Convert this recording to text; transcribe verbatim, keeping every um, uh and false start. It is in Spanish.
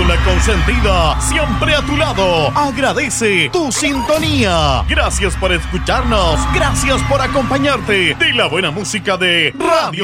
Radio La Consentida, siempre a tu lado. Agradece tu sintonía. Gracias por escucharnos. Gracias por acompañarte de la buena música de Radio